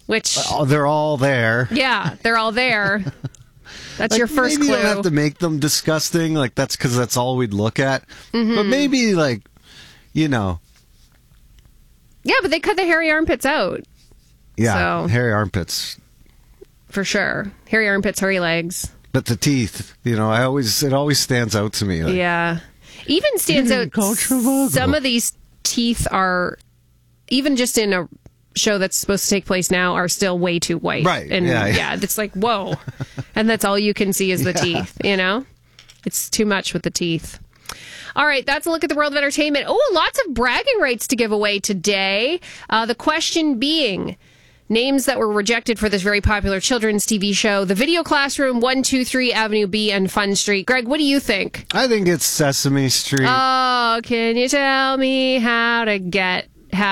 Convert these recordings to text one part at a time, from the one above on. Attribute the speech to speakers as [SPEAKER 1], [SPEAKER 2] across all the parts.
[SPEAKER 1] which...
[SPEAKER 2] they're all there.
[SPEAKER 1] Yeah, they're all there. That's your first clue.
[SPEAKER 2] Maybe you don't have to make them disgusting. Like, that's because that's all we'd look at. Mm-hmm. But maybe, like, you know.
[SPEAKER 1] Yeah, but they cut the hairy armpits out.
[SPEAKER 2] Yeah,
[SPEAKER 1] so,
[SPEAKER 2] hairy armpits.
[SPEAKER 1] For sure. Hairy armpits, hairy legs.
[SPEAKER 2] But the teeth, it always stands out to me. Like,
[SPEAKER 1] yeah. Even stands out, some of these teeth are, even just in a show that's supposed to take place now, are still way too white.
[SPEAKER 2] Right.
[SPEAKER 1] And yeah, it's like, whoa. And that's all you can see is the teeth, you know? It's too much with the teeth. All right, that's a look at the world of entertainment. Oh, lots of bragging rights to give away today. The question being, names that were rejected for this very popular children's TV show, The Video Classroom, 123 Avenue B, and Fun Street. Greg, what do you think?
[SPEAKER 2] I think it's Sesame Street.
[SPEAKER 1] Oh, can you tell me how to get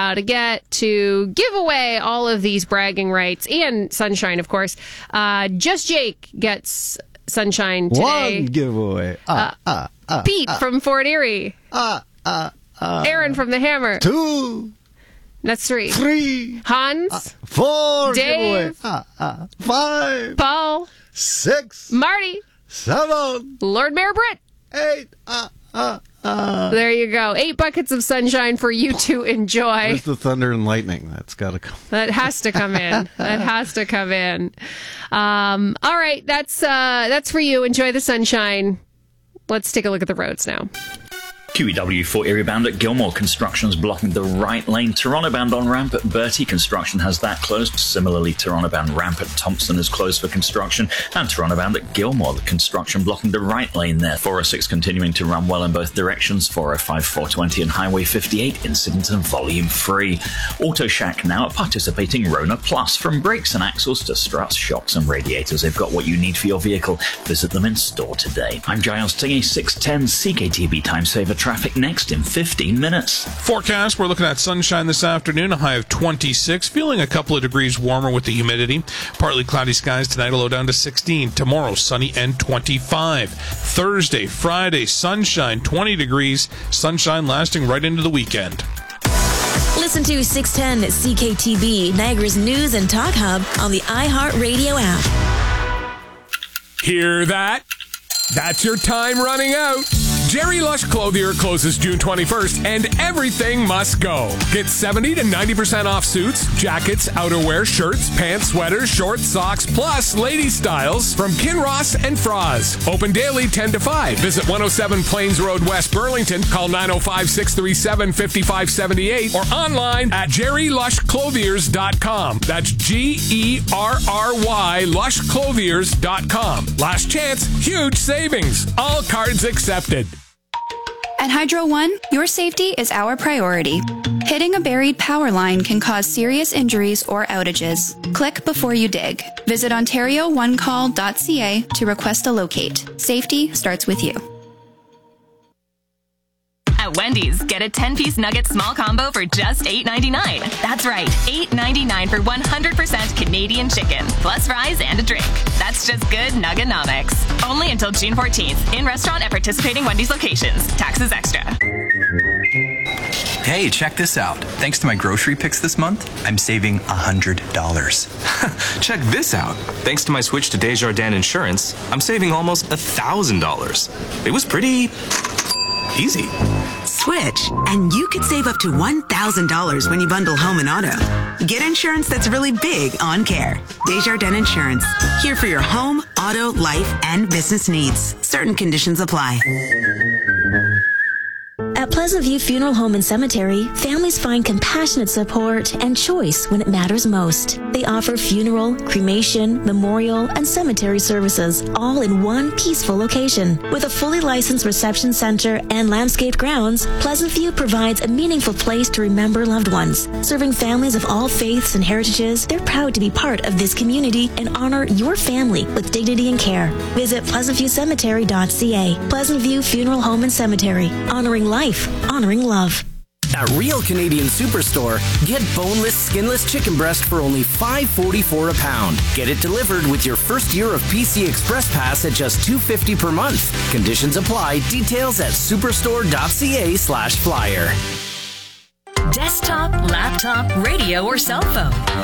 [SPEAKER 1] to give away all of these bragging rights and Sunshine, of course. Just Jake gets Sunshine today.
[SPEAKER 2] One giveaway.
[SPEAKER 1] Pete from Fort Erie. Aaron from the Hammer.
[SPEAKER 2] 2.
[SPEAKER 1] That's 3.
[SPEAKER 2] 3.
[SPEAKER 1] Hans.
[SPEAKER 2] 4.
[SPEAKER 1] Dave.
[SPEAKER 2] 5.
[SPEAKER 1] Paul.
[SPEAKER 2] 6.
[SPEAKER 1] Marty.
[SPEAKER 2] 7.
[SPEAKER 1] Lord Mayor Britt.
[SPEAKER 2] 8.
[SPEAKER 1] There you go. 8 buckets of sunshine for you to enjoy.
[SPEAKER 2] Where's the thunder and lightning? That's got to come.
[SPEAKER 1] That has to come in. That has to come in. All right. That's for you. Enjoy the sunshine. Let's take a look at the roads now.
[SPEAKER 3] QEW Fort Erie bound at Gilmore. Construction's blocking the right lane. Toronto bound on ramp at Bertie. Construction has that closed. Similarly, Toronto bound ramp at Thompson is closed for construction. And Toronto bound at Gilmore. The construction blocking the right lane there. 406 continuing to run well in both directions. 405, 420 and Highway 58. Incident and volume free. Auto Shack now at participating Rona Plus. From brakes and axles to struts, shocks and radiators. They've got what you need for your vehicle. Visit them in store today. I'm Giles Tingey, 610 CKTB Time Saver. Traffic next in 15 minutes.
[SPEAKER 4] Forecast, we're looking at sunshine this afternoon, a high of 26, feeling a couple of degrees warmer with the humidity. Partly cloudy skies tonight, a low down to 16. Tomorrow, sunny and 25. Thursday, Friday, sunshine, 20 degrees. Sunshine lasting right into the weekend.
[SPEAKER 5] Listen to 610 CKTB, Niagara's news and talk hub on the iHeartRadio app.
[SPEAKER 6] Hear that? That's your time running out. Jerry Lush Clothier closes June 21st, and everything must go. Get 70 to 90% off suits, jackets, outerwear, shirts, pants, sweaters, shorts, socks, plus lady styles from Kinross and Froz. Open daily 10 to 5. Visit 107 Plains Road, West Burlington. Call 905-637-5578 or online at jerrylushclothiers.com. That's GERRY lushclothiers.com. Last chance, huge savings. All cards accepted.
[SPEAKER 7] At Hydro One, your safety is our priority. Hitting a buried power line can cause serious injuries or outages. Click before you dig. Visit OntarioOneCall.ca to request a locate. Safety starts with you.
[SPEAKER 8] At Wendy's, get a 10-piece nugget small combo for just $8.99. That's right, $8.99 for 100% Canadian chicken, plus fries and a drink. That's just good Nugganomics. Only until June 14th, in restaurant at participating Wendy's locations. Taxes extra.
[SPEAKER 9] Hey, check this out. Thanks to my grocery picks this month, I'm saving $100.
[SPEAKER 10] Check this out. Thanks to my switch to Desjardins Insurance, I'm saving almost $1,000. It was pretty easy.
[SPEAKER 11] Switch, and you could save up to $1,000 when you bundle home and auto. Get insurance that's really big on care. Desjardins Insurance. Here for your home, auto, life, and business needs. Certain conditions apply.
[SPEAKER 5] At Pleasant View Funeral Home and Cemetery, families find compassionate support and choice when it matters most. They offer funeral, cremation, memorial, and cemetery services, all in one peaceful location. With a fully licensed reception center and landscaped grounds, Pleasant View provides a meaningful place to remember loved ones. Serving families of all faiths and heritages, they're proud to be part of this community and honor your family with dignity and care. Visit PleasantViewCemetery.ca. Pleasant View Funeral Home and Cemetery, honoring life, honoring love.
[SPEAKER 12] At Real Canadian Superstore, get boneless, skinless chicken breast for only $5.44 a pound. Get it delivered with your first year of PC Express Pass at just $2.50 per month. Conditions apply. Details at superstore.ca/flyer.
[SPEAKER 8] Desktop, laptop, radio, or cell phone.